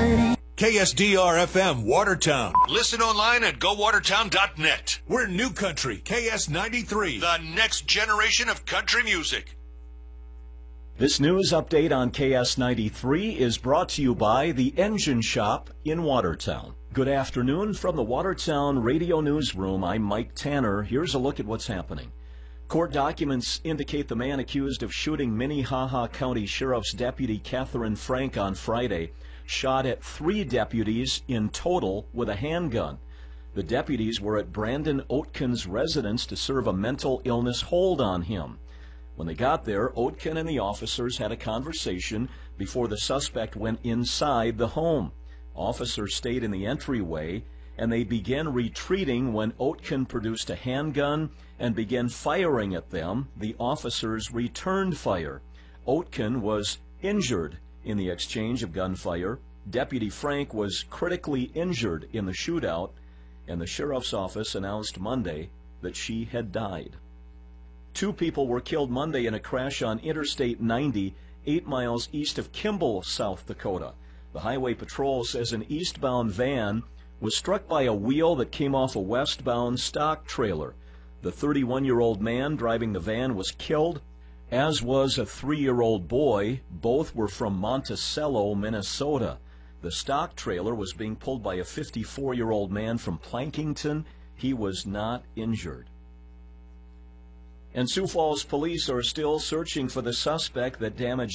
KSDR-FM Watertown. Listen online at gowatertown.net. We're New Country, KS93, the next generation of country music. This news update on KS93 is brought to you by the Engine Shop in Watertown. Good afternoon from the Watertown Radio Newsroom. I'm Mike Tanner. Here's a look at what's happening. Court documents indicate the man accused of shooting Minnehaha County Sheriff's Deputy Catherine Frank on Friday shot at 3 deputies in total with a handgun. The deputies were at Brandon Oetken's residence to serve a mental illness hold on him. When they got there, Oetken and the officers had a conversation before the suspect went inside the home. Officers stayed in the entryway, and they began retreating when Oetken produced a handgun and began firing at them. The officers returned fire. Oetken was injured in the exchange of gunfire. Deputy Frank was critically injured in the shootout, and the sheriff's office announced Monday that she had died. 2 people were killed Monday in a crash on Interstate 90, 8 miles east of Kimball, South Dakota. The Highway Patrol says an eastbound van was struck by a wheel that came off a westbound stock trailer. The 31-year-old man driving the van was killed, as was a 3-year-old boy. Both were from Monticello, Minnesota. The stock trailer was being pulled by a 54-year-old man from Plankington. He was not injured. And Sioux Falls police are still searching for the suspect that damaged